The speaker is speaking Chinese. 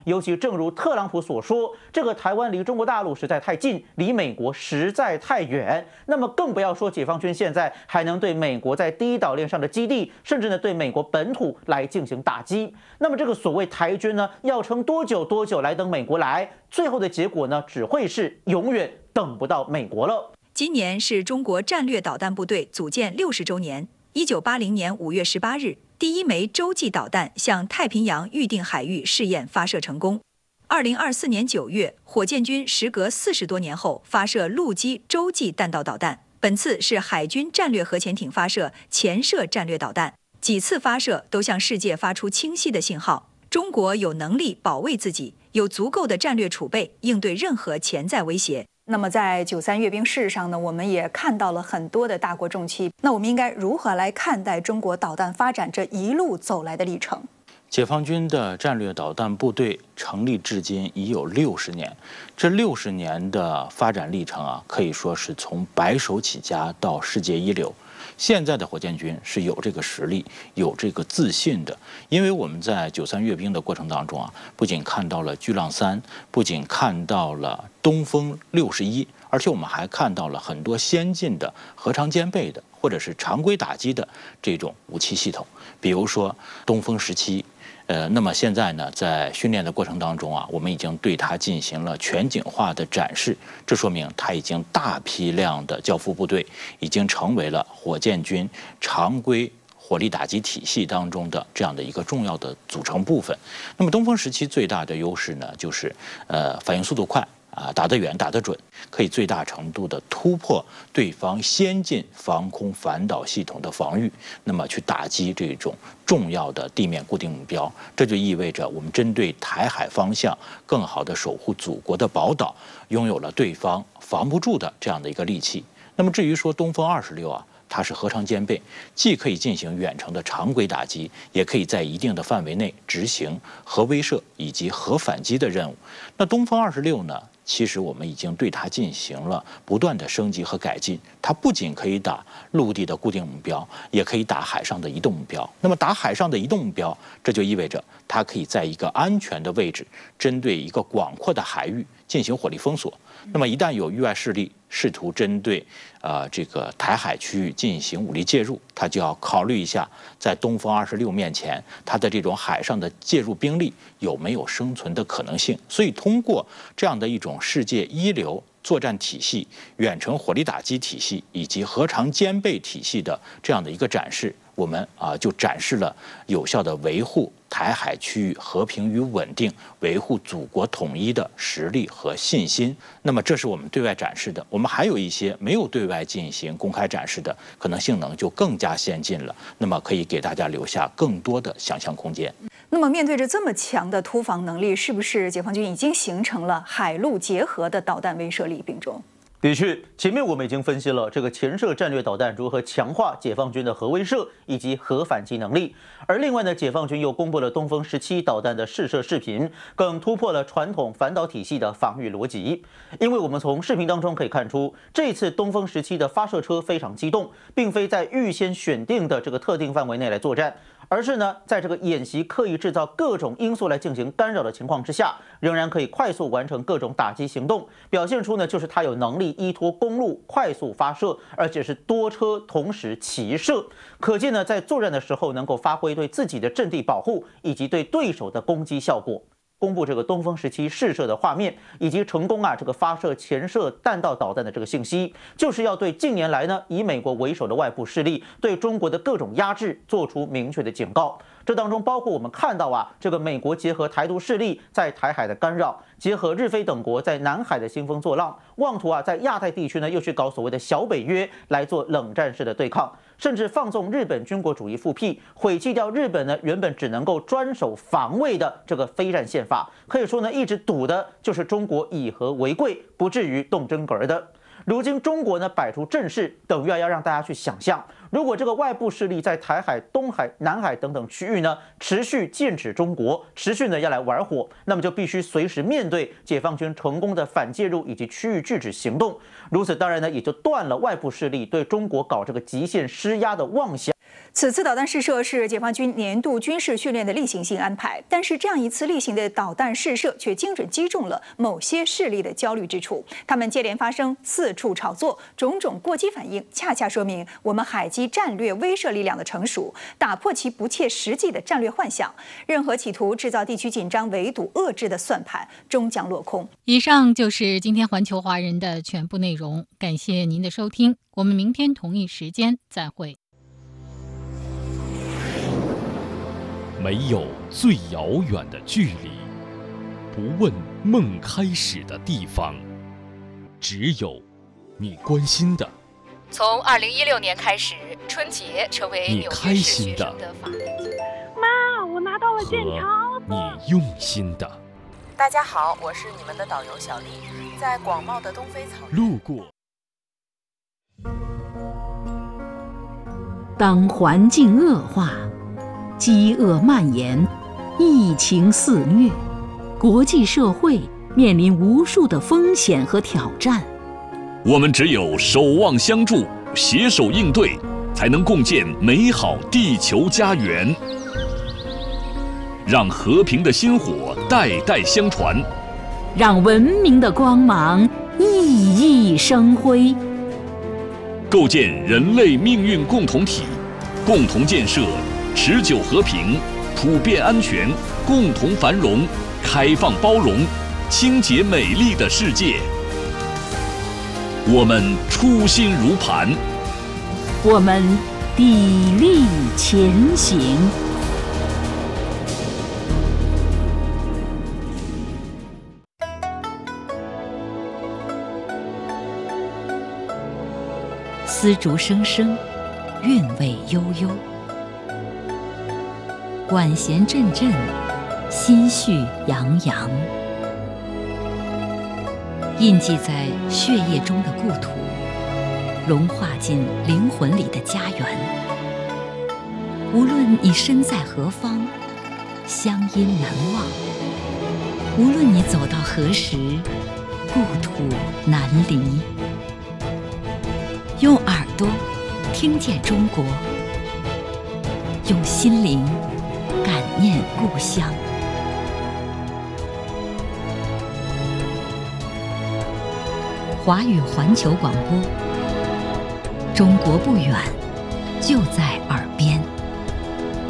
尤其正如特朗普所说，这个台湾离中国大陆实在太近，离美国实在太远。那么更不要说解放军现在还能对美国在第一岛链上的基地，甚至呢对美国本土来进行打击。那么这个所谓台军呢，要撑多久来等美国来？最后的结果呢，只会是永远等不到美国了。 今年是中国战略导弹部队组建60周年。1980年5月18日。第一枚洲际导弹向太平洋预定海域试验发射成功。2024年9月，火箭军时隔40多年后发射陆基洲际弹道导弹，本次是海军战略核潜艇发射潜射战略导弹。几次发射都向世界发出清晰的信号：中国有能力保卫自己，有足够的战略储备应对任何潜在威胁。 那么在93阅兵式上呢，我们也看到了很多的大国重器。那我们应该如何来看待中国导弹发展这一路走来的历程？ 解放军的战略导弹部队成立至今已有60年，这60年的发展历程啊，可以说是从白手起家到世界一流。现在的火箭军是有这个实力、有这个自信的，因为我们在93阅兵的过程当中啊，不仅看到了巨浪3，不仅看到了东风61，而且我们还看到了很多先进的核常兼备的或者是常规打击的这种武器系统，比如说东风17。那么现在呢，在训练的过程当中啊，我们已经对它进行了全景化的展示，这说明它已经大批量的交付部队，已经成为了火箭军常规火力打击体系当中的这样的一个重要的组成部分。那么东风17最大的优势呢，就是反应速度快。打得远，打得准，可以最大程度的突破对方先进防空反导系统的防御，那么去打击这种重要的地面固定目标。这就意味着我们针对台海方向更好的守护祖国的宝岛，拥有了对方防不住的这样的一个利器。那么至于说东风26啊，它是核常兼备，既可以进行远程的常规打击，也可以在一定的范围内执行核威慑以及核反击的任务。那东风26呢？其实我们已经对它进行了不断的升级和改进，它不仅可以打陆地的固定目标，也可以打海上的移动目标。那么打海上的移动目标，这就意味着它可以在一个安全的位置，针对一个广阔的海域进行火力封锁。那么一旦有域外势力试图针对这个台海区域进行武力介入，它就要考虑一下，在东风26面前，它的这种海上的介入兵力有没有生存的可能性。所以通过这样的一种世界一流作战体系、远程火力打击体系以及核常兼备体系的这样的一个展示，我们就展示了有效的维护台海区域和平与稳定，维护祖国统一的实力和信心。那么这是我们对外展示的，我们还有一些没有对外进行公开展示的，可能性能就更加先进了，那么可以给大家留下更多的想象空间。 那么面对着这么强的突防能力，是不是解放军已经形成了海陆结合的导弹威慑力并重？ 的确，前面我们已经分析了这个潜射战略导弹如何强化解放军的核威慑以及核反击能力，而另外呢，解放军又公布了东风17导弹的试射视频，更突破了传统反导体系的防御逻辑。因为我们从视频当中可以看出，这次东风17的发射车非常机动，并非在预先选定的这个特定范围内来作战，而是呢，在这个演习刻意制造各种因素来进行干扰的情况之下，仍然可以快速完成各种打击行动，表现出呢，就是它有能力依托公路快速发射，而且是多车同时齐射，可见呢，在作战的时候能够发挥对自己的阵地保护以及对对手的攻击效果。公布这个东风17试射的画面，以及成功这个发射潜射弹道导弹的这个信息，就是要对近年来呢以美国为首的外部势力对中国的各种压制做出明确的警告。这当中包括我们看到这个美国结合台独势力在台海的干扰，结合日菲等国在南海的兴风作浪，妄图在亚太地区呢又去搞所谓的小北约来做冷战式的对抗，甚至放纵日本军国主义复辟，毁弃掉日本呢原本只能够专守防卫的这个非战宪法，可以说呢一直赌的就是中国以和为贵，不至于动真格的。如今中国呢摆出阵势，等于要让大家去想象，如果这个外部势力在台海、东海、南海等等区域呢持续剑指中国，持续呢要来玩火，那么就必须随时面对解放军成功的反介入以及区域拒止行动。如此当然呢也就断了外部势力对中国搞这个极限施压的妄想。 此次导弹试射是解放军年度军事训练的例行性安排，但是这样一次例行的导弹试射却精准击中了某些势力的焦虑之处。他们接连发生，四处炒作，种种过激反应，恰恰说明我们海基战略威慑力量的成熟，打破其不切实际的战略幻想。任何企图制造地区紧张、围堵、遏制的算盘，终将落空。 以上就是今天环球华人的全部内容，感谢您的收听，我们明天同一时间再会。 没有最遥远的距离，不问梦开始的地方，只有你关心的。 从2016年开始，春节成为你开心的。 妈，我拿到了剑桥。 你用心的。 大家好，我是你们的导游小丽，在广袤的东非草原路过。 当环境恶化，饥饿蔓延，疫情肆虐，国际社会面临无数的风险和挑战。 我们只有守望相助，携手应对，才能共建美好地球家园。让和平的薪火代代相传， 让文明的光芒熠熠生辉。 构建人类命运共同体，共同建设持久和平、普遍安全、共同繁荣、开放包容、清洁美丽的世界。我们初心如磐， 我们砥砺前行。丝竹声声，韵味悠悠，管弦阵阵，心绪洋洋。印记在血液中的故土，融化进灵魂里的家园。无论你身在何方，乡音难忘；无论你走到何时，故土难离。用耳朵听见中国，用心灵感念故乡。华语环球广播，中国不远，就在